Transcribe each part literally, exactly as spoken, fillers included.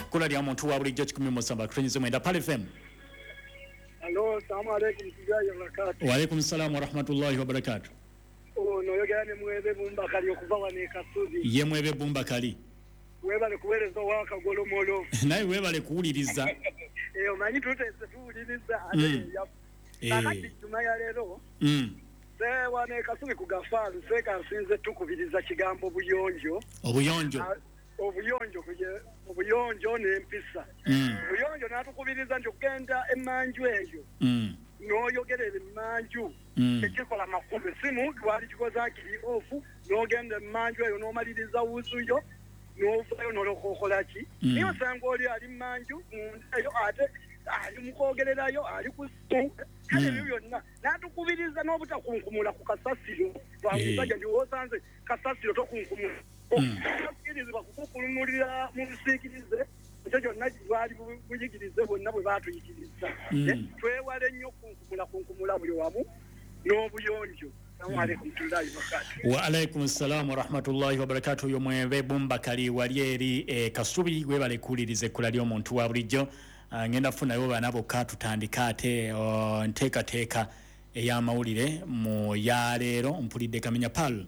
kula lya muntu wa bulijjo kikumi musamba kutunyize mwenda Pal F M. Hello, assalamu alaikum tujaye barakatuh. Wa alaikum salam wa rahmatullahi wa barakatuh. Oh no yogane mwebe bumba kali okuva wane Kasubi. Ye mwebe bumba kali. Webale kuwereza waka golomolo. Naye webale kuwuliriza. Eh omanyi tutese tuwuliriza ate ya. Kakati tumaya lero. Mm. Se wane Kasubi kugafalu se kansinze tukubiriza kigambo buyonjo. Obuyonjo. Obuyonjo kuje obuyonjo n'empisa. Mm. Obuyonjo natukubiriza nti okugenda emanju eyo. Mm. N'oyogerera emanju. Mm. Ekikola makumbe simu twali kikoza kiri ofu n'ogenda emanju eyo n'omaliriza wuzuyo n'ovayo n'olokokolaki. Mm. Niyo sango oli ali manju mundayo ate ali mukogererayo ali ku kale mm. byonna natukubiriza n'obutakunkumula ku kasasiro twamusajja ndi wosanze kasasiro tokunkumula okukiriza kukukulumulira mu bisikirize ekyo kyonna bwali buyigirize bonna bwe baatuyigiriza twewale nnyo kunkumula kunkumula buli wamu n'obuyonjo. Wa alaikum salam wa rahmatullahi wa barakatuh. Yo mwebe bumba kali walieri e, Kasubi webale kulirize kula lyo muntu wa bulijjo. Uh, ngenda funa yo bana bokka tutandika ate uh, nteka teka eya mawulire mu ya leero mpulidde kamenya Pal.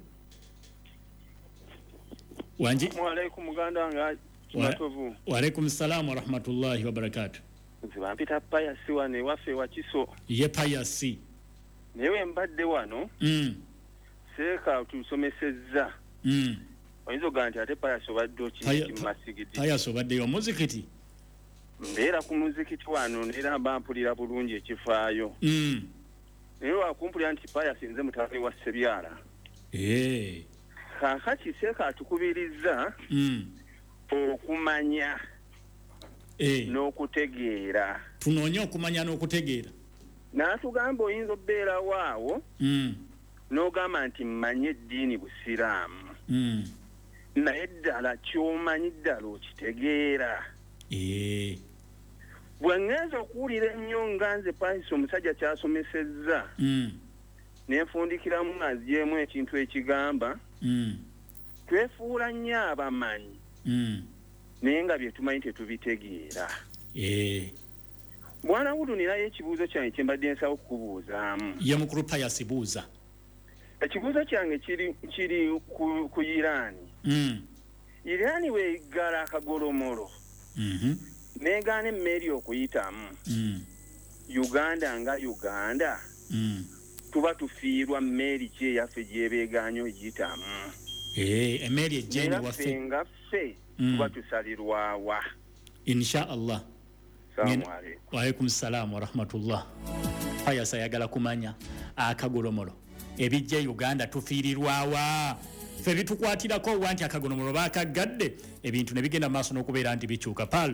Wanji wa alaikum muganda nga matovu. Wa alaikum salam wa rahmatullahi wa barakatuh. Nzibampita paya siwa ne wafe wa kiso. Ye paya si. Newe mbadde wano. Mm. Seka tusomesezza. Mm. Oyinza ganti ate paya sobadde ki masigiti. Paya sobadde yo muzikiti. Mbera ku muzikiti wano nera bampulira bulungi ekifaayo. Mm. Naye wakumpulira nti paya sinze mutali wa Sebyala. Eh. Kakati seka atukubiriza. Mm. Okumanya. Eh. N'okutegeera. Tunoonya okumanya n'okutegeera. Natugamba oyinza obbeera waawo. Mm. N'ogamba nti mmanyi eddiini Busiraamu. Mm. Naye ddala ky'omanyi ddala okitegeera. Eh. Bw'angeza okuwulira ennyo nga nze Paisi omusajja kyasomesezza. Mm. Nenfundikiramu aziyemu ekintu ekigamba. Mm. Twefuula nnyo abamanyi. Mm. Naye nga bye tumanyi tetubitegeera. Eh. Bwana Wudu nirayo ekibuuzo kyange kye mbadde nsaba okubuuzaamu. Ye mukulu Payasi buuza. Ekibuuzo kyange kiri kiri ku, ku Irani. Mm. Irani weeggala akagolomolo. Mhm. Neegaana emmeri okuyitamu. Mm. Uganda nga Uganda. Mm. Tuba tufiirwa mmeri ki eyaffe gyebeegaanya oyitamu. Eh, emmeri ejjeeni waffe nga ffe tuba tusalirwawa. Insha Allah. Assalamu alaikum. Wa alaikum salam wa rahmatullah. Payasa yagala kumanya akagolomolo ebijja Uganda tufiirirwawa ffe bitukwatirako wanti akagolomolo baakagadde ebintu ne bigenda maaso n'okubeera nti bikyuka. Pal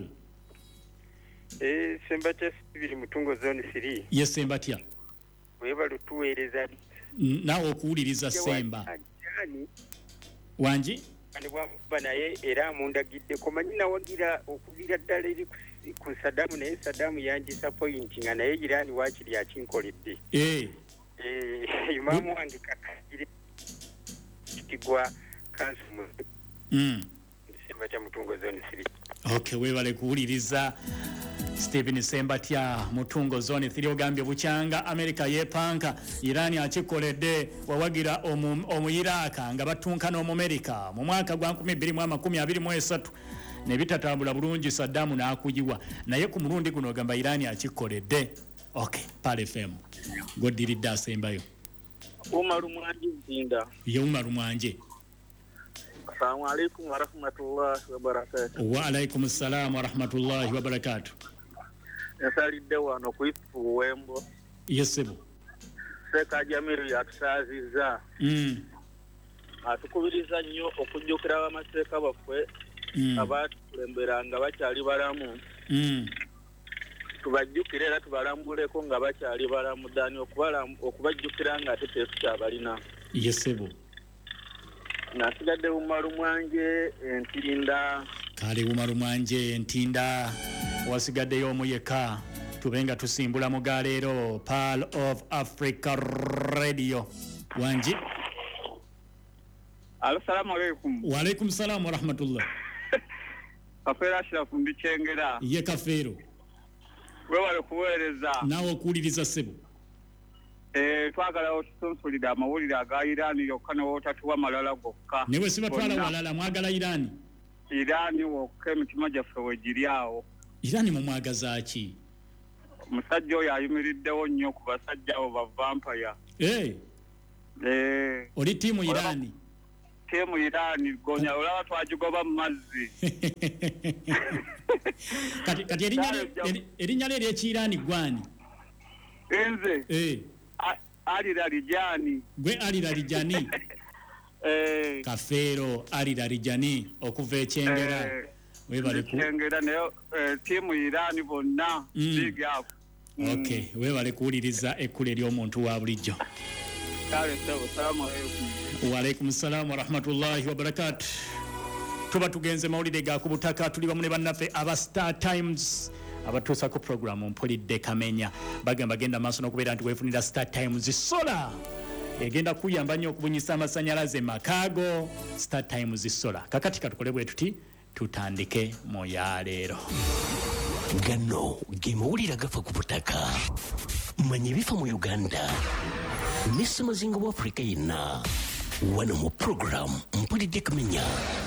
eh Sembatya biri mutungo zone three. Yes Sembatya weba lutuweereza nawe okuwuliriza Semba wanji ani bwa naye era mundagidde komanyi nawagira okuvira ddala eri ku Saddam naye Saddam yangi disappointing naye Irani wakiri akinkoledde. Eh eh imamu wange kakire kigwa kansu mu mm Sembatya mutungo zone three. Okay, webale kuwuliriza Stephen Sembatya mutungo zone three ogambye bukyanga America yepanka Irani akikoledde wawagira omu, omu Iraka nga batunka no mu America mu mwaka gwa nkumi bbiri mu amakumi abiri mu esatu ne bitatambula bulungi Saddam n'akuyiwa naye ku mulundi guno gamba Irani akikoledde. Okay, Pal F M godiridda Sembayo Umaru Mwanje Nzinda. Ye Umaru Mwanje. Assalamu alaikum wa rahmatullahi wa barakatuh. Wa alaikum salam wa rahmatullahi wa barakatuh. Nasalidde wano kuifu Wembo. Yesebo. Seka Jamiru yatusaziza. Mm. Atukubiriza nnyo okujjukira abamaseeka baffe mm. abatulemberanga bakyali balamu. Mm. Tubajjukire era tubalambuleko nga bakyali balamu dani okubajjukira nga ate tekyabalina. Yesebo. Nasigadde Umaru Mwanje Ntinda. Kale Umaru Mwanje Ntinda wasigaddeyo omuyeka tubenga tusimbula mugaleero Pearl of Africa Radio. Wanji Assalamu alaikum. Wa alaikum salam wa rahmatullah. Kafeero Ashirafu Mbikyengera. Ye Kafeero. Wewale kuweereza. Naawe okuwuliriza ssebo. Eh, twagala otusunsulira amawulire aga Iran yokka ne wootatuwa malala gokka. Newe sibatwala walala mwagala Iran. Iran wokka emitima gyaffe wegiri awo. Iran mu mwagaza ki? Omusajja oyo ayimiriddewo nnyo ku basajja abo ba vampire. Eh. Eh. Oli tiimu Iran. Tiimu Iran gonya olaba twagigoba mu mazzi. Kati kati erinnya erinnya lye ery'Ekirani gwani? Enze. Eh. Ali Larijani. Gwe Ali Larijani. Eh. Kafeero Ali Larijani okuva Ekyengera. Eh. Webale ku. Ekyengera nayo tiimu Iran bonna big up. Okay, webale kuwuliriza ekkulu ery'omuntu wa bulijjo. Kale sebo salamu alaykum. Wa alaykum salaam wa rahmatullahi wa barakatuh. Tuba tugenze mawulire ga ku butaka tuli bamu ne bannaffe aba Star Times abatuusa ku programu mpulidde Kamenya bagamba genda maaso n'okubeera nti weefunira Star Times sola egenda kuyamba nnyo okubunyisa amasannyalaze makaago. Star Times sola kakati katukole bwe tuti tutandike mu ya leero. Gano ge mawulire gafa ku butaka manya ebifa mu Uganda n'essemazinga wa Afrika yenna wano mu programu mpulidde Kamenya.